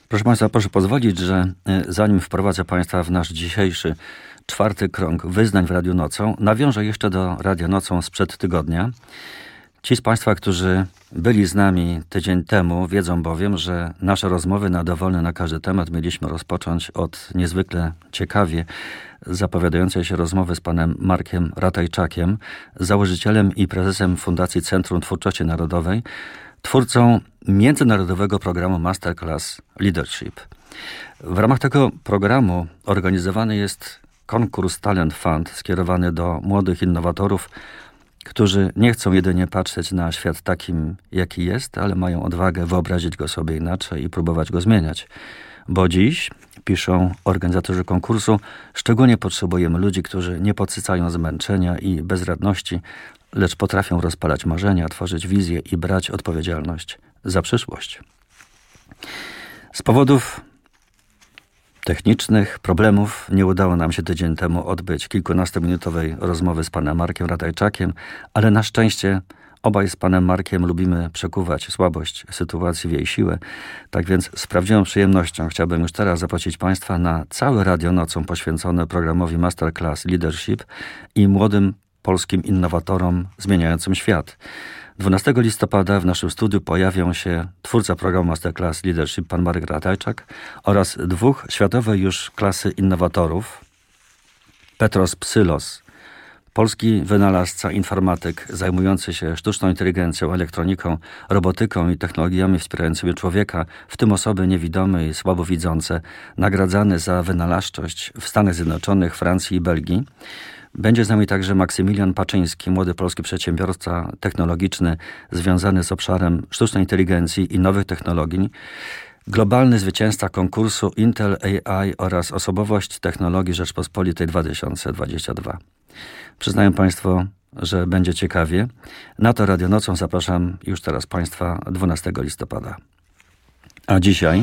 Proszę Państwa, proszę pozwolić, że zanim wprowadzę Państwa w nasz dzisiejszy czwarty krąg wyznań w Radiu Nocą, nawiążę jeszcze do Radia Nocą sprzed tygodnia. Ci z Państwa, którzy byli z nami tydzień temu, wiedzą bowiem, że nasze rozmowy na dowolny na każdy temat mieliśmy rozpocząć od niezwykle ciekawie zapowiadającej się rozmowy z panem Markiem Ratajczakiem, założycielem i prezesem Fundacji Centrum Twórczości Narodowej, twórcą międzynarodowego programu Masterclass Leadership. W ramach tego programu organizowany jest konkurs Talent Fund skierowany do młodych innowatorów, którzy nie chcą jedynie patrzeć na świat takim, jaki jest, ale mają odwagę wyobrazić go sobie inaczej i próbować go zmieniać. Bo dziś, piszą organizatorzy konkursu, szczególnie potrzebujemy ludzi, którzy nie podsycają zmęczenia i bezradności, lecz potrafią rozpalać marzenia, tworzyć wizję i brać odpowiedzialność za przyszłość. Z powodów technicznych problemów nie udało nam się tydzień temu odbyć kilkunastominutowej rozmowy z panem Markiem Ratajczakiem, ale na szczęście obaj z panem Markiem lubimy przekuwać słabość sytuacji w jej siłę. Tak więc z prawdziwą przyjemnością chciałbym już teraz zaprosić Państwa na całe Radio Nocą poświęcone programowi Masterclass Leadership i młodym polskim innowatorom zmieniającym świat. 12 listopada w naszym studiu pojawią się twórca programu Masterclass Leadership, pan Marek Ratajczak, oraz dwóch światowej już klasy innowatorów. Petros Psylos, polski wynalazca, informatyk zajmujący się sztuczną inteligencją, elektroniką, robotyką i technologiami wspierającymi człowieka, w tym osoby niewidome i słabowidzące, nagradzany za wynalazczość w Stanach Zjednoczonych, Francji i Belgii. Będzie z nami także Maksymilian Paczyński, młody polski przedsiębiorca technologiczny związany z obszarem sztucznej inteligencji i nowych technologii, globalny zwycięzca konkursu Intel AI oraz osobowość technologii Rzeczpospolitej 2022. Przyznaję Państwu, że będzie ciekawie. Na to Radio Nocą zapraszam już teraz Państwa 12 listopada. A dzisiaj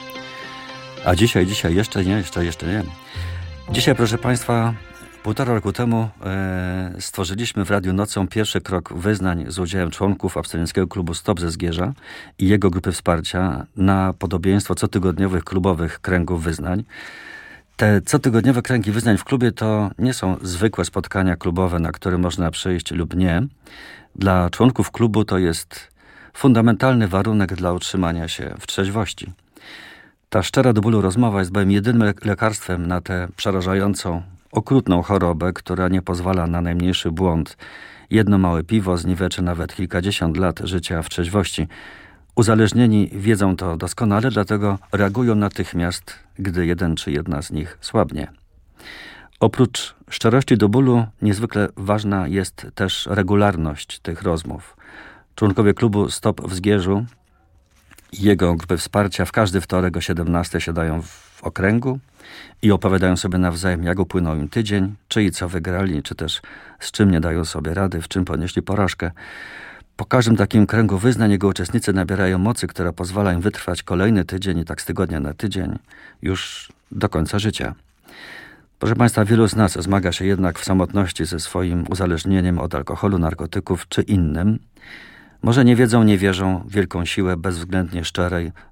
jeszcze nie. Dzisiaj, proszę Państwa, 1,5 roku temu stworzyliśmy w Radiu Nocą pierwszy krok wyznań z udziałem członków abstynienckiego klubu Stop ze Zgierza i jego grupy wsparcia na podobieństwo cotygodniowych klubowych kręgów wyznań. Te cotygodniowe kręgi wyznań w klubie to nie są zwykłe spotkania klubowe, na które można przyjść lub nie. Dla członków klubu to jest fundamentalny warunek dla utrzymania się w trzeźwości. Ta szczera do bólu rozmowa jest bowiem jedynym lekarstwem na tę przerażającą, okrutną chorobę, która nie pozwala na najmniejszy błąd. Jedno małe piwo zniweczy nawet kilkadziesiąt lat życia w trzeźwości. Uzależnieni wiedzą to doskonale, dlatego reagują natychmiast, gdy jeden czy jedna z nich słabnie. Oprócz szczerości do bólu niezwykle ważna jest też regularność tych rozmów. Członkowie klubu Stop w Zgierzu i jego grupy wsparcia w każdy wtorek o 17 siadają w okręgu i opowiadają sobie nawzajem, jak upłynął im tydzień, czy i co wygrali, czy też z czym nie dają sobie rady, w czym ponieśli porażkę. Po każdym takim kręgu wyznań jego uczestnicy nabierają mocy, która pozwala im wytrwać kolejny tydzień i tak z tygodnia na tydzień, już do końca życia. Proszę Państwa, wielu z nas zmaga się jednak w samotności ze swoim uzależnieniem od alkoholu, narkotyków czy innym. Może nie wiedzą, nie wierzą w wielką siłę bezwzględnie szczerej,